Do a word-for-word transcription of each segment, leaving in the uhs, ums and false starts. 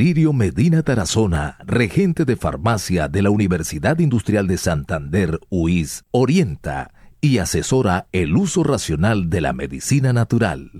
Elirio Medina Tarazona, regente de farmacia de la Universidad Industrial de Santander, U I S, orienta y asesora el uso racional de la medicina natural.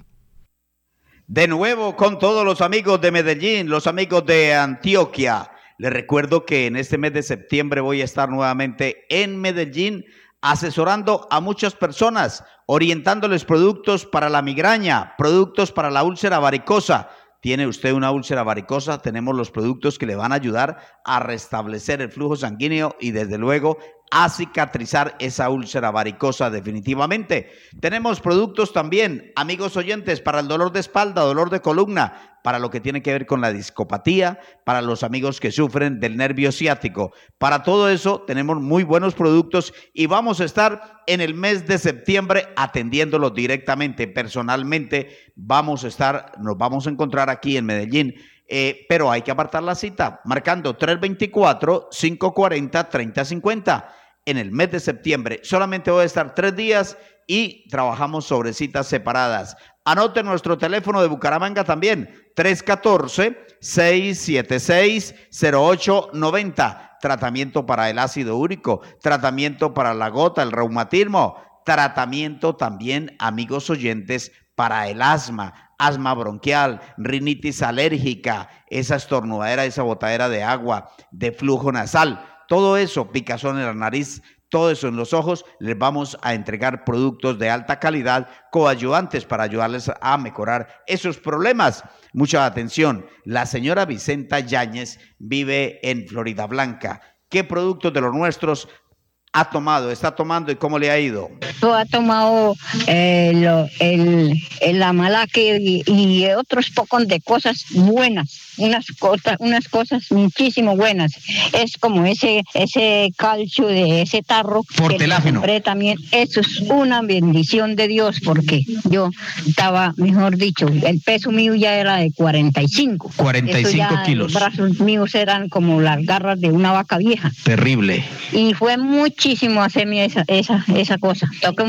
De nuevo con todos los amigos de Medellín, los amigos de Antioquia. Les recuerdo que en este mes de septiembre voy a estar nuevamente en Medellín asesorando a muchas personas, orientándoles productos para la migraña, productos para la úlcera varicosa. ¿Tiene usted una úlcera varicosa? Tenemos los productos que le van a ayudar a restablecer el flujo sanguíneo y desde luego a cicatrizar esa úlcera varicosa definitivamente. Tenemos productos también, amigos oyentes, para el dolor de espalda, dolor de columna, para lo que tiene que ver con la discopatía, para los amigos que sufren del nervio ciático. Para todo eso tenemos muy buenos productos y vamos a estar en el mes de septiembre atendiéndolos directamente, personalmente. Vamos a estar, nos vamos a encontrar aquí en Medellín. Eh, pero hay que apartar la cita, marcando tres dos cuatro, cinco cuatro cero, tres cero cinco cero en el mes de septiembre. Solamente voy a estar tres días y trabajamos sobre citas separadas. Anote nuestro teléfono de Bucaramanga también, tres uno cuatro, seis siete seis, cero ocho nueve cero. Tratamiento para el ácido úrico, tratamiento para la gota, el reumatismo, tratamiento también, amigos oyentes, para el asma, asma bronquial, rinitis alérgica, esa estornudadera, esa botadera de agua, de flujo nasal, todo eso, picazón en la nariz, todo eso en los ojos. Les vamos a entregar productos de alta calidad, coayudantes para ayudarles a mejorar esos problemas. Mucha atención, la señora Vicenta Yáñez vive en Florida Blanca. ¿Qué productos de los nuestros ha tomado, está tomando y cómo le ha ido? Yo ha tomado eh, lo, el, el amalaque y, y otros pocos de cosas buenas, unas cosas, unas cosas muchísimo buenas. Es como ese ese calcio de ese tarro. Fortelágeno. Que compré también. Eso es una bendición de Dios porque yo estaba, mejor dicho, el peso mío ya era de cuarenta y cinco. cuarenta y cinco kilos. Los brazos míos eran como las garras de una vaca vieja. Terrible. Y fue muy muchísimo hacerme esa esa esa cosa.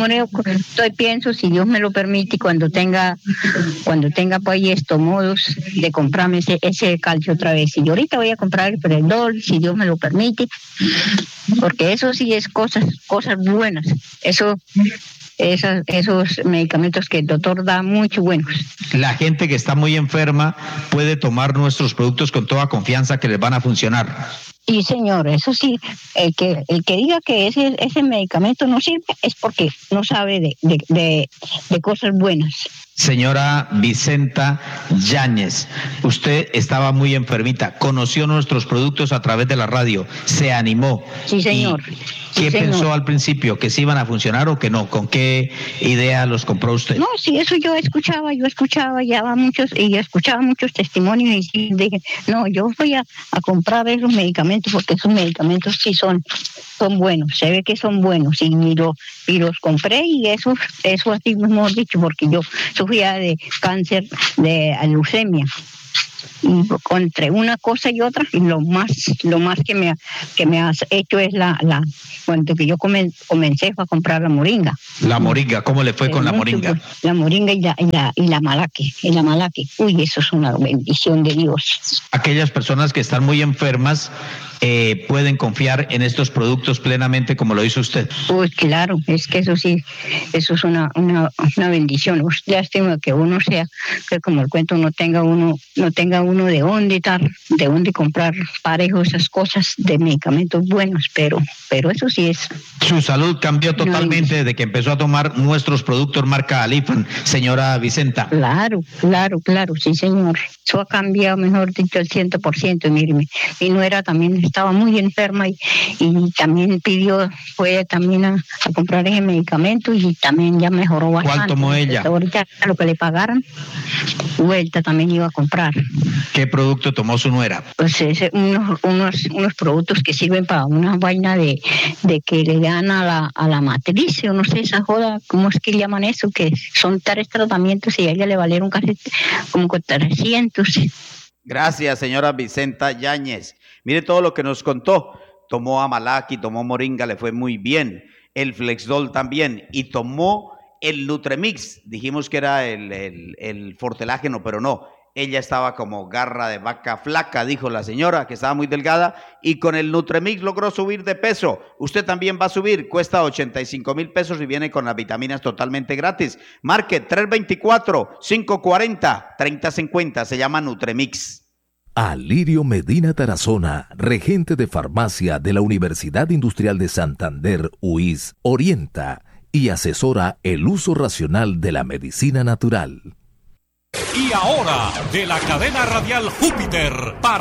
Estoy pienso, si Dios me lo permite, cuando tenga cuando tenga pues estos modos de comprarme ese, ese calcio otra vez. Y yo ahorita voy a comprar el Predol, si Dios me lo permite, porque eso sí es cosas cosas buenas. Eso Esas, esos medicamentos que el doctor da mucho buenos. La gente que está muy enferma puede tomar nuestros productos con toda confianza que les van a funcionar. Sí, señor, eso sí, el que el que diga que ese ese medicamento no sirve es porque no sabe de, de, de, de cosas buenas. Señora Vicenta Yáñez, usted estaba muy enfermita, conoció nuestros productos a través de la radio, se animó. Sí, señor. ¿Qué sí, pensó señor. al principio? ¿Que sí iban a funcionar o que no? ¿Con qué idea los compró usted? No, sí, eso yo escuchaba, yo escuchaba ya muchos, y yo escuchaba muchos testimonios y sí, dije, no, yo voy a, a comprar esos medicamentos porque esos medicamentos sí son, son buenos, se ve que son buenos y, y, lo, y los compré y eso, eso así hemos dicho, porque yo sufría de cáncer, de leucemia. Y entre una cosa y otra, y lo más lo más que me que me has hecho es la la cuando que yo comen, comencé a comprar la moringa. La moringa, ¿cómo le fue Pero con la mucho, moringa? Pues, la moringa y la y la y la malaque, y la malaque. Uy, eso es una bendición de Dios. Aquellas personas que están muy enfermas eh, pueden confiar en estos productos plenamente como lo hizo usted. Uy, claro, es que eso sí, eso es una una, una bendición. Lástima que uno sea, que como el cuento no tenga uno, no tenga uno de dónde estar, de dónde comprar parejo esas cosas de medicamentos buenos, pero, pero eso sí es. Su salud cambió totalmente no, desde que empezó a tomar nuestros productos marca Alifan, señora Vicenta. Claro, claro, claro, sí, señor. Eso ha cambiado, mejor dicho, el ciento por ciento. Mire, mi, mi nuera también estaba muy enferma y, y también pidió, fue también a, a comprar ese medicamento y también ya mejoró bastante. ¿Cuál tomó ella? Entonces, ahorita lo que le pagaran, vuelta también iba a comprar. ¿Qué producto tomó su nuera? Pues ese, unos, unos, unos productos que sirven para una vaina de, de que le dan a la, a la matriz, o no sé, esa joda, ¿cómo es que llaman eso? Que son tres tratamientos y a ella le valieron casi como trescientos. Gracias, señora Vicenta Yáñez. Mire todo lo que nos contó. Tomó Amalaki, tomó moringa, le fue muy bien. El Flexdol también. Y tomó el Nutremix. Dijimos que era el, el, el fortelágeno, pero no. ella estaba como garra de vaca flaca, dijo la señora, que estaba muy delgada, y con el Nutremix logró subir de peso. Usted también va a subir, cuesta ochenta y cinco mil pesos y viene con las vitaminas totalmente gratis. Marque tres dos cuatro, cinco cuatro cero, tres cero cinco cero, se llama Nutremix. Alirio Medina Tarazona, regente de farmacia de la Universidad Industrial de Santander, U I S, orienta y asesora el uso racional de la medicina natural. Y ahora, de la cadena radial Júpiter, para